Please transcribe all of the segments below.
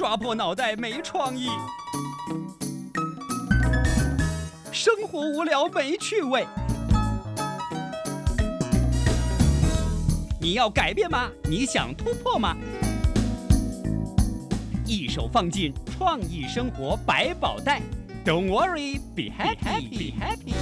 抓破脑袋没创意，生活无聊没趣味。你要改变吗？你想突破吗？一手放进创意生活百宝袋 ，Don't worry, be happy, be happy。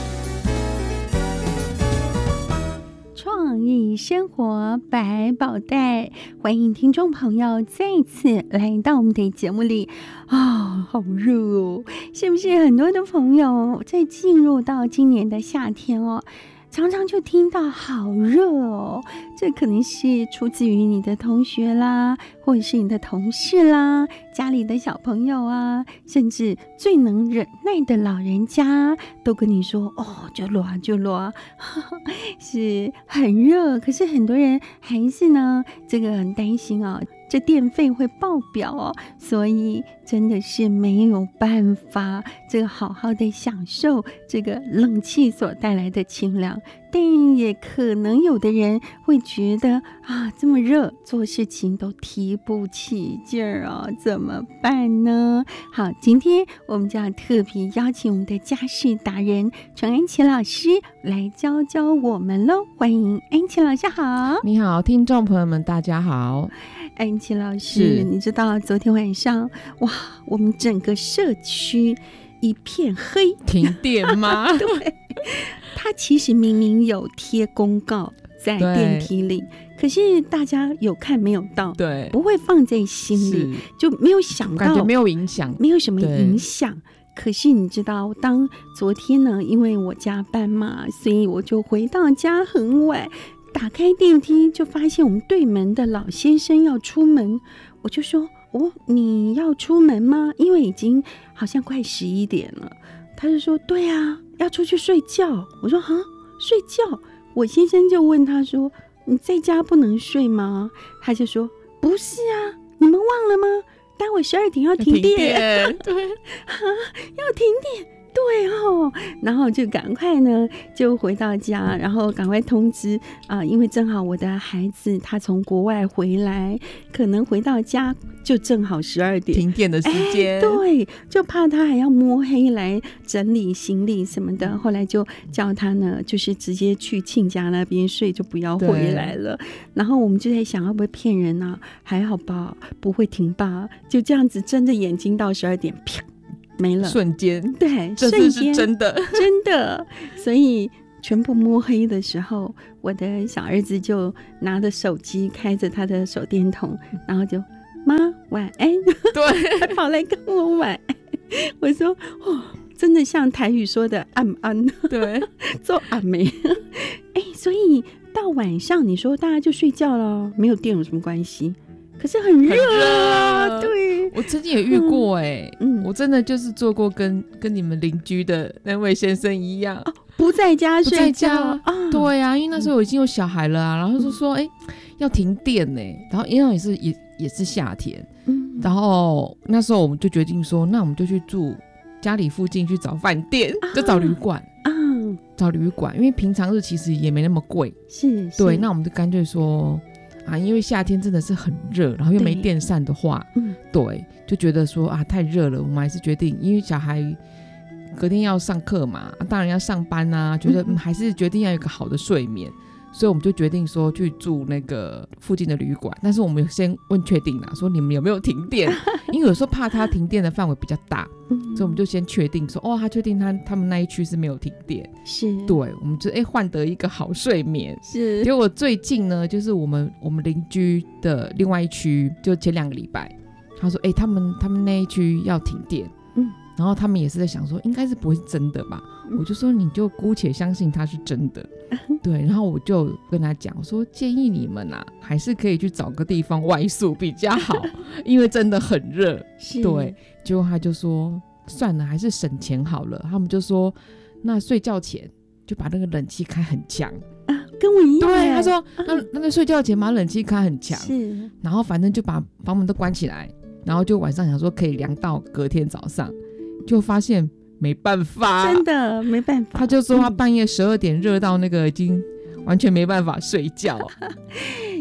创意生活百宝袋，欢迎听众朋友再次来到我们的节目里。好热哦！是不是很多的朋友在进入到今年的夏天哦，常常就听到好热哦？这可能是出自于你的同学啦，或者是你的同事啦，家里的小朋友啊，甚至最能忍耐的老人家都跟你说就热啊就热啊，是很热。可是很多人还是呢这个很担心哦，这电费会爆表哦，所以真的是没有办法这个好好的享受这个冷气所带来的清凉。但也可能有的人会觉得这么热，做事情都提不起劲儿哦，怎么办呢？好，今天我们就要特别邀请我们的家事达人陈安琪老师来教教我们咯。欢迎安琪老师好。 你好，听众朋友们大家好。 安琪老师，你知道昨天晚上我们整个社区一片黑， 停电吗？ 对，他其实明明有贴公告在电梯里，可是大家有看没有到， 对， 不会放在心里，就没有想到， 感觉没有影响， 没有什么影响。可是你知道，当昨天呢，因为我加班嘛，所以我就回到家很晚，打开电梯就发现我们对门的老先生要出门，我就说你要出门吗？因为已经好像快11点了。他就说对啊，要出去睡觉。我说睡觉？我先生就问他说，你在家不能睡吗？他就说不是啊，你们忘了吗？待会12点要停电。 对， 要停电，对哦。然后就赶快呢就回到家，然后赶快通知因为正好我的孩子他从国外回来，可能回到家就正好12点停电的时间， 对，就怕他还要摸黑来整理行李什么的。后来就叫他呢就是直接去亲家那边睡，就不要回来了。然后我们就在想会不会骗人啊，还好吧，不会停吧，就这样子睁着眼睛到12点啪没了， 瞬间， 对， 这瞬间是真的真的。所以全部摸黑的时候，我的小儿子就拿着手机开着他的手电筒，然后就妈晚安， 对， 还跑来跟我晚安。我说真的像台语说的暗安， 对， 做暗没所以到晚上你说大家就睡觉了，没有电有什么关系？可是很热啊，对， 我曾经也遇过我真的就是做过跟你们邻居的那位先生一样， 不在家睡觉对啊，因为那时候我已经有小孩了然后就说要停电然后因为也是夏天，然后那时候我们就决定说，那我们就去住家里附近去找饭店，就找旅馆找旅馆，因为平常日其实也没那么贵， 是对，那我们就干脆说因为夏天真的是很热，然后又没电扇的话，对，就觉得说太热了，我们还是决定，因为小孩隔天要上课嘛，当然要上班啊，觉得还是决定要有一个好的睡眠，所以我们就决定说去住那个附近的旅馆。但是我们先问确定啦，说你们有没有停电，因为有时候怕他停电的范围比较大，所以我们就先确定说他确定他们那一区是没有停电， 是，对， 我们就换得一个好睡眠。 是， 结果最近呢，就是我们邻居的另外一区，就前2个礼拜，他说他们那一区要停电，然后他们也是在想说应该是不会是真的吧，我就说你就姑且相信它是真的，对，然后我就跟他讲，我说建议你们还是可以去找个地方外宿比较好，因为真的很热，对，结果他就说算了，还是省钱好了，他们就说那睡觉前就把那个冷气开很强跟我一样， 对，他说那睡觉前把冷气开很强， 是， 然后反正就把房门都关起来，然后就晚上想说可以凉到隔天早上，就发现没办法， 真的没办法。 他就说他半夜12点热到那个已经完全没办法睡觉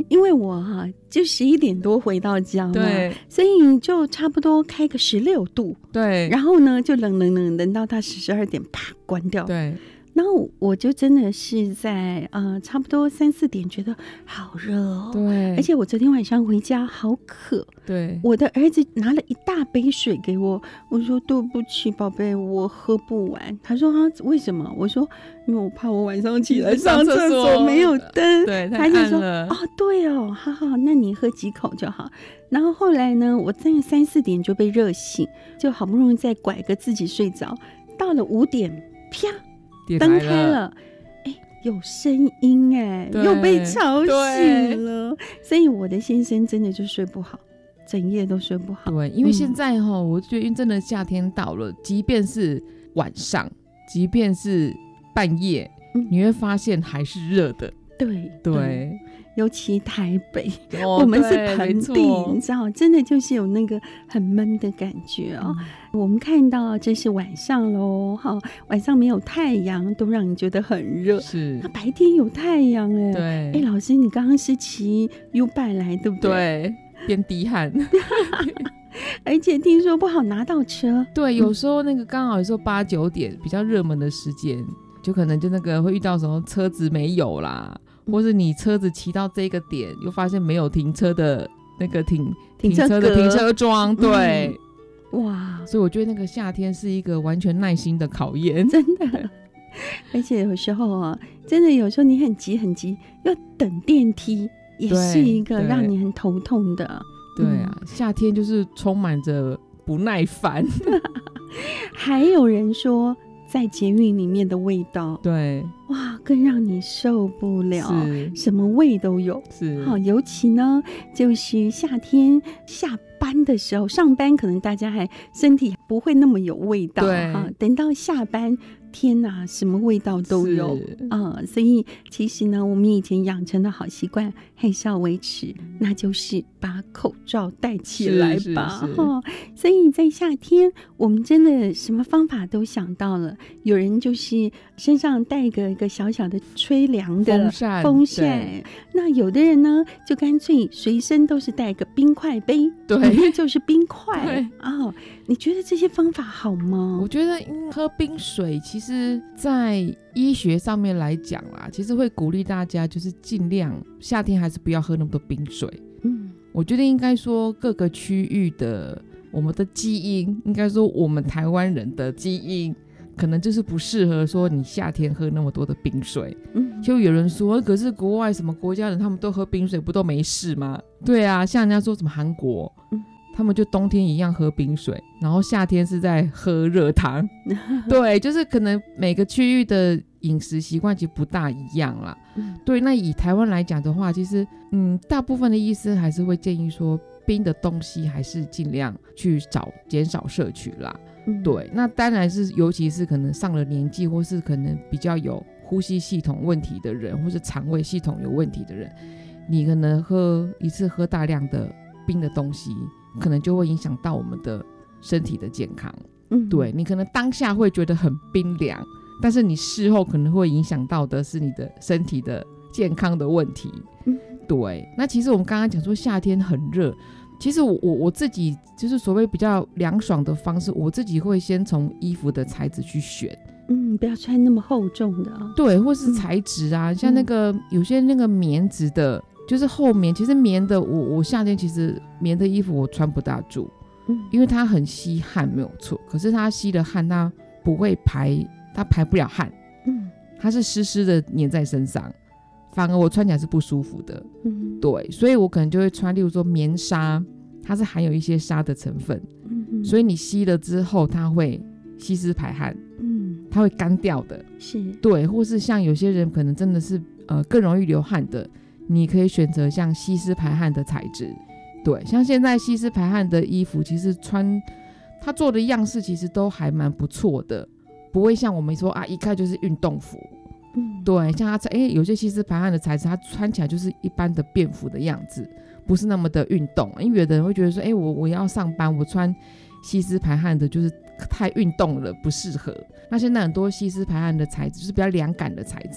因为我就11点多回到家嘛， 对， 所以就差不多开个16度， 对， 然后呢就冷到它12点啪关掉， 对， 然后我就真的是在差不多3、4点觉得好热哦， 对， 而且我昨天晚上回家好渴， 对， 我的儿子拿了一大杯水给我，我说对不起宝贝，我喝不完。他说为什么？我说因为我怕我晚上起来上厕所没有灯， 对， 他就说哦对哦，好好，那你喝几口就好。然后后来呢，我在3、4点就被热醒，就好不容易再拐个自己睡着，到了5点，啪，灯开了。有声音又被吵醒了，所以我的先生真的就睡不好，整夜都睡不好。 对，因为现在我觉得真的夏天到了，即便是晚上，即便是半夜，你会发现还是热的。对， 尤其台北，我们是盆地，你知道，真的就是有那个很闷的感觉哦。我们看到这是晚上咯，晚上没有太阳都让你觉得很热， 是， 那白天有太阳对， 老师你刚刚是骑 U-Bike 来对不对？ 对，边滴汗而且听说不好拿到车， 对，有时候那个刚好有时候8、9点比较热门的时间，就可能就那个会遇到什么车子没有啦，或是你车子骑到这个点又发现没有停车的那个停车的停车桩，对， 哇， 所以我觉得那个夏天是一个完全耐心的考验， 真的。而且有时候真的有时候你很急要等电梯，也是一个让你很头痛的。 对啊，夏天就是充满着不耐烦。 还有人说在捷运里面的味道， 对， 哇，更让你受不了，什么味都有。 是， 尤其呢，就是夏天下班的时候，上班可能大家还身体不会那么有味道， 对， 等到下班，天哪，什么味道都有所以其实呢，我们以前养成的好习惯还是要维持，那就是把口罩戴起来吧。所以在夏天，我们真的什么方法都想到了。有人就是身上带一个小小的吹凉的风扇，那有的人呢，就干脆随身都是带一个冰块杯，对，就是冰块你觉得这些方法好吗？ 我觉得喝冰水其实在医学上面来讲啦，其实会鼓励大家就是尽量夏天还是不要喝那么多冰水。我觉得应该说各个区域的我们的基因，应该说我们台湾人的基因可能就是不适合说你夏天喝那么多的冰水。就有人说可是国外什么国家人他们都喝冰水不都没事吗？对啊，像人家说什么韩国他们就冬天一样喝冰水，然后夏天是在喝热汤。对，就是可能每个区域的饮食习惯其实不大一样啦。对，那以台湾来讲的话，其实大部分的医生还是会建议说冰的东西还是尽量去减少摄取啦。对，那当然是尤其是可能上了年纪或是可能比较有呼吸系统问题的人，或是肠胃系统有问题的人，你可能一次喝大量的冰的东西，可能就会影响到我们的身体的健康。对，你可能当下会觉得很冰凉，但是你事后可能会影响到的是你的身体的健康的问题。对，那其实我们刚刚讲说夏天很热，其实我自己就是所谓比较凉爽的方式，我自己会先从衣服的材质去选。 不要穿那么厚重的对，或是材质像那个有些那个棉质的，就是厚棉，其实棉的我夏天其实棉的衣服我穿不大住，因为它很吸汗没有错，可是它吸的汗它不会它排不了汗，它是湿湿的粘在身上，反而我穿起来是不舒服的。对，所以我可能就会穿例如说棉纱，它是含有一些纱的成分，所以你吸了之后它会吸湿排汗，它会干掉的。 是， 对，或是像有些人可能真的是更容易流汗的，你可以选择像吸湿排汗的材质。对，像现在吸湿排汗的衣服其实它做的样式其实都还蛮不错的，不会像我们说一看就是运动服。对，像它有些吸湿排汗的材质它穿起来就是一般的便服的样子，不是那么的运动。因为有的人会觉得说我要上班我穿吸湿排汗的就是太运动了不适合。那现在很多吸湿排汗的材质就是比较凉感的材质，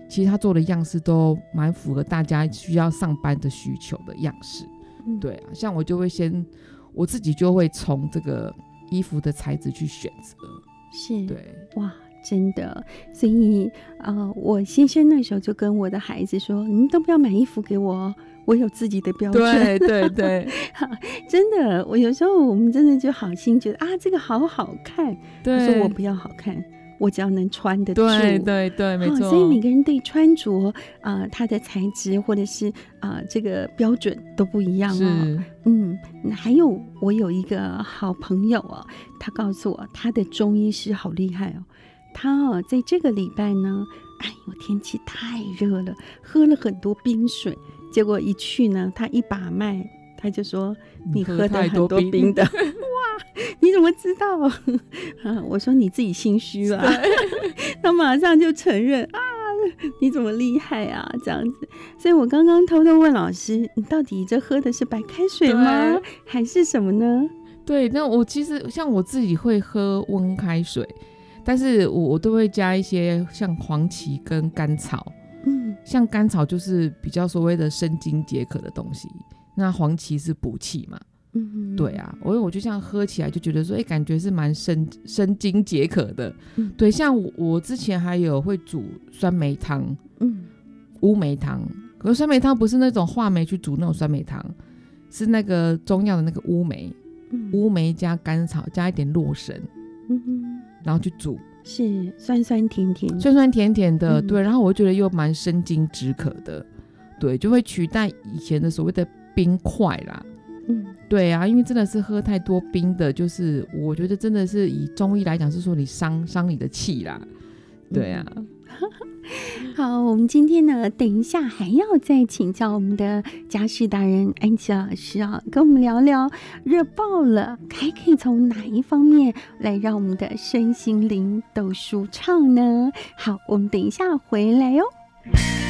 其实他做的样式都蛮符合大家需要上班的需求的样式。对啊，像我就会我自己就会从这个衣服的材质去选择。 是， 对， 哇，真的。所以我先生那时候就跟我的孩子说，你们都不要买衣服给我，我有自己的标准。 对对对真的，我有时候我们真的就好心觉得啊，这个好好看， 对， 我说我不要好看，我只要能穿得住。 对对对，没错。 所以每个人对穿着它的材质或者是这个标准都不一样哦。还有我有一个好朋友哦，他告诉我他的中医师好厉害哦。他在这个礼拜呢，哎呦天气太热了，喝了很多冰水，结果一去呢，他一把脉，他就说你喝太多冰的。哇，你怎么知道？我说你自己心虚了。他马上就承认啊，你怎么厉害啊？这样子。所以我刚刚偷偷问老师，你到底这喝的是白开水吗？还是什么呢？ 对，那我其实像我自己会喝温开水，但是我都会加一些像黄芪跟甘草。像甘草就是比较所谓的生津解渴的东西，那黄芪是补气嘛。对啊，我就像喝起来就觉得说，感觉是蛮生津解渴的。对，像我之前还有会煮酸梅汤，乌梅汤。可是酸梅汤不是那种话梅去煮那种酸梅汤，是那个中药的那个乌梅，乌梅加甘草加一点洛神，然后去煮， 是酸酸甜甜， 酸酸甜甜的。对，然后我就觉得又蛮生津止渴的，对，就会取代以前的所谓的冰块啦。对啊，因为真的是喝太多冰的，就是我觉得真的是以中医来讲是说你伤你的气啦。对啊。 好，我们今天呢，等一下还要再请教我们的家事达人安琪老师啊，跟我们聊聊热爆了，还可以从哪一方面来让我们的身心灵都舒畅呢？好，我们等一下回来哦。